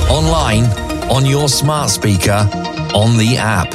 online, on your smart speaker, on the app.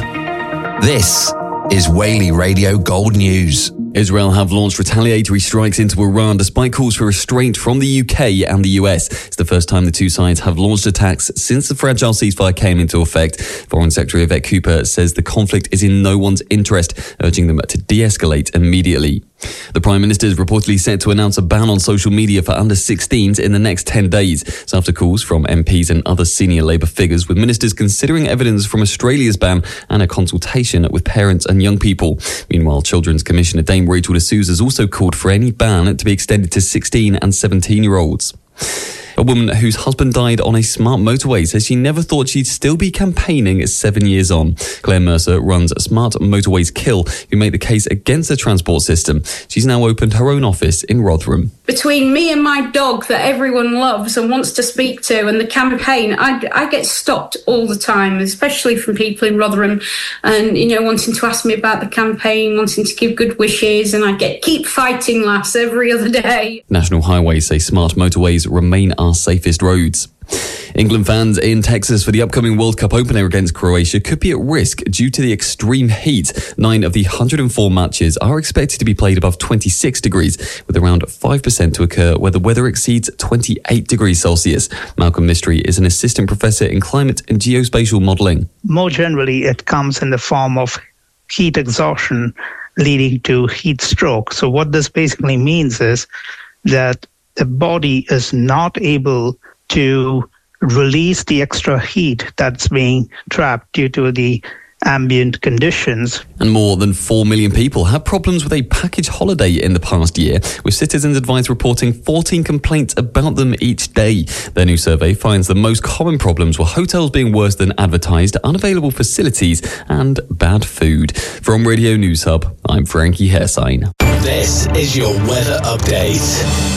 This is Whaley Radio Gold News. Israel have launched retaliatory strikes into Iran despite calls for restraint from the UK and the US. It's the first time the two sides have launched attacks since the fragile ceasefire came into effect. Foreign Secretary Yvette Cooper says the conflict is in no one's interest, urging them to de-escalate immediately. The Prime Minister is reportedly set to announce a ban on social media for under 16s in the next 10 days. It's after calls from MPs and other senior Labour figures, with ministers considering evidence from Australia's ban and a consultation with parents and young people. Meanwhile, Children's Commissioner Dame Rachel de Souza has also called for any ban to be extended to 16 and 17-year-olds. A woman whose husband died on a smart motorway says she never thought she'd still be campaigning 7 years on. Claire Mercer runs Smart Motorways Kill, who make the case against the transport system. She's now opened her own office in Rotherham. Between me and my dog that everyone loves and wants to speak to and the campaign, I get stopped all the time, especially from people in Rotherham and, wanting to ask me about the campaign, wanting to give good wishes, and I keep fighting laughs every other day. National Highways say smart motorways remain our safest roads. England fans in Texas for the upcoming World Cup opener against Croatia could be at risk due to the extreme heat. 9 of the 104 matches are expected to be played above 26 degrees, with around 5% to occur where the weather exceeds 28 degrees Celsius. Malcolm Mystery is an assistant professor in climate and geospatial modelling. More generally, it comes in the form of heat exhaustion leading to heat stroke. So what this basically means is that the body is not able to release the extra heat that's being trapped due to the ambient conditions. And more than 4 million people had problems with a package holiday in the past year, with Citizens Advice reporting 14 complaints about them each day. Their new survey finds the most common problems were hotels being worse than advertised, unavailable facilities and bad food. From Radio News Hub, I'm Frankie Hairsign. This is your weather update.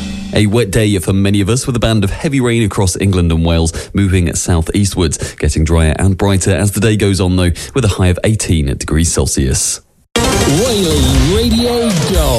A wet day for many of us, with a band of heavy rain across England and Wales, moving southeastwards, getting drier and brighter as the day goes on though, with a high of 18 degrees Celsius. Whaley Radio Gold.